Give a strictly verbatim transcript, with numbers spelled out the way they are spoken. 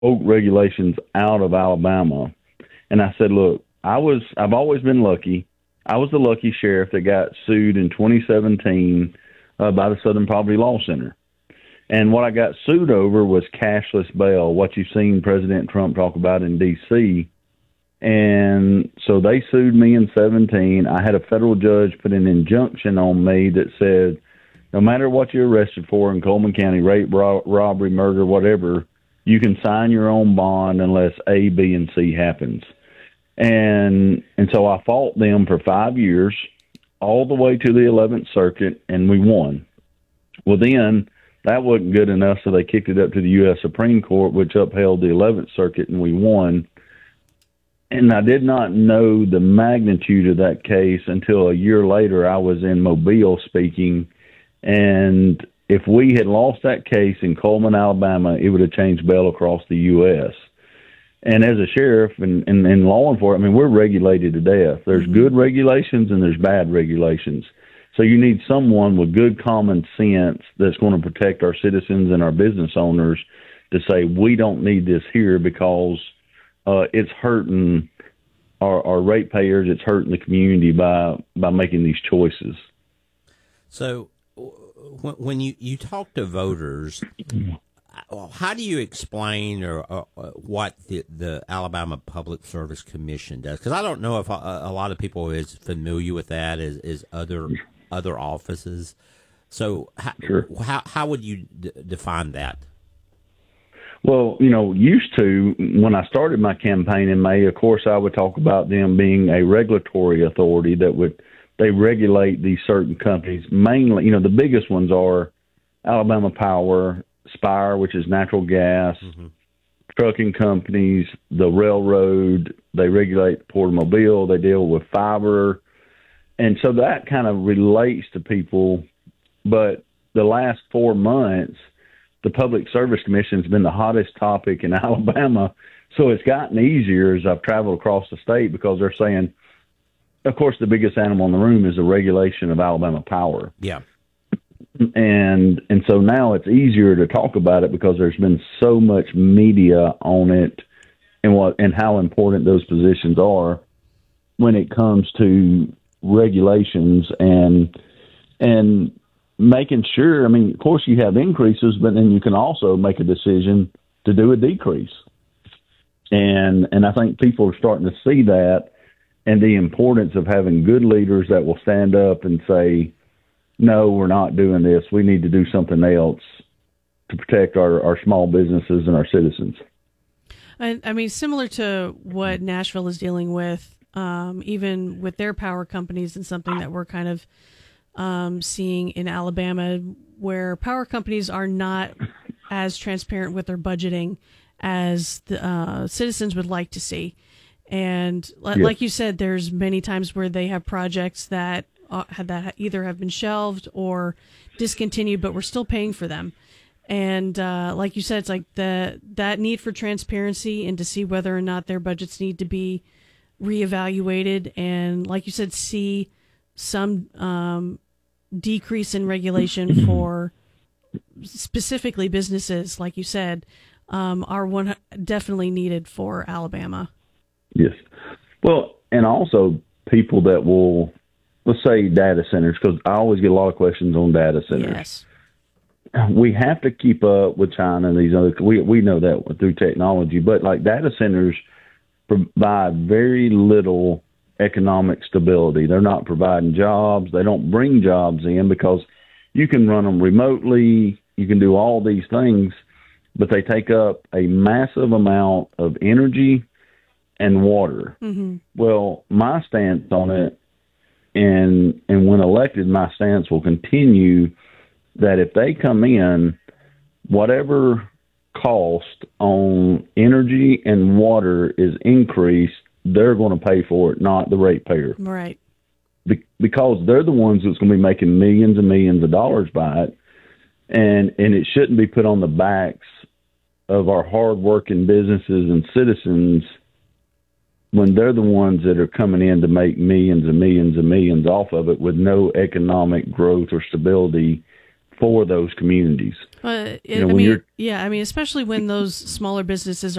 regulations out of Alabama. And I said, look, I was, I've always been lucky. I was the lucky sheriff that got sued in twenty seventeen uh, by the Southern Poverty Law Center. And what I got sued over was cashless bail, what you've seen President Trump talk about in D C. And so they sued me in seventeen. I had a federal judge put an injunction on me that said, no matter what you're arrested for in Coleman County, rape, ro- robbery, murder, whatever, you can sign your own bond unless A, B, and C happens. And and so I fought them for five years, all the way to the eleventh Circuit, and we won. Well, then that wasn't good enough, so they kicked it up to the U S Supreme Court, which upheld the eleventh Circuit, and we won. And I did not know the magnitude of that case until a year later. I was in Mobile speaking, and if we had lost that case in Coleman, Alabama, it would have changed bail across the U S. And as a sheriff and, and, and law enforcement, I mean, we're regulated to death. There's mm-hmm. good regulations and there's bad regulations. So you need someone with good common sense that's going to protect our citizens and our business owners to say, we don't need this here because uh, it's hurting our, our ratepayers, it's hurting the community by, by making these choices. So when you, you talk to voters, how do you explain or uh, what the, the Alabama Public Service Commission does? Because I don't know if a, a lot of people is familiar with that as, as other other offices. So how sure. how, how would you d- define that? Well, you know, used to, when I started my campaign in May, of course, I would talk about them being a regulatory authority that would, they regulate these certain companies. Mainly, you know, the biggest ones are Alabama Power, Spire, which is natural gas, mm-hmm. trucking companies, the railroad, they regulate Port of Mobile, they deal with fiber. And so that kind of relates to people. But the last four months, the Public Service Commission has been the hottest topic in Alabama. So it's gotten easier as I've traveled across the state because they're saying, of course, the biggest animal in the room is the regulation of Alabama Power. Yeah. And and so now it's easier to talk about it because there's been so much media on it and what and how important those positions are when it comes to regulations and and making sure. I mean, of course, you have increases, but then you can also make a decision to do a decrease. And and I think people are starting to see that and the importance of having good leaders that will stand up and say, no, we're not doing this. We need to do something else to protect our, our small businesses and our citizens. I, I mean, similar to what Nashville is dealing with, um, even with their power companies, and something that we're kind of um, seeing in Alabama, where power companies are not as transparent with their budgeting as the uh, citizens would like to see. And yes. like you said, there's many times where they have projects that Uh, that either have been shelved or discontinued, but we're still paying for them. And uh, like you said, it's like the that need for transparency and to see whether or not their budgets need to be reevaluated. And like you said, see some um, decrease in regulation for specifically businesses, like you said, um, are one definitely needed for Alabama. Yes. Well, and also people that will, let's say data centers, because I always get a lot of questions on data centers. Yes. We have to keep up with China and these other, we, we know that through technology, but like data centers provide very little economic stability. They're not providing jobs. They don't bring jobs in because you can run them remotely. You can do all these things, but they take up a massive amount of energy and water. Mm-hmm. Well, my stance on it, and and when elected, my stance will continue that if they come in, whatever cost on energy and water is increased, they're going to pay for it, not the ratepayer. Right. Be- because they're the ones that's going to be making millions and millions of dollars by it. And, and it shouldn't be put on the backs of our hardworking businesses and citizens when they're the ones that are coming in to make millions and millions and millions off of it with no economic growth or stability for those communities. But it, You know, I when mean, you're- yeah, I mean, especially when those smaller businesses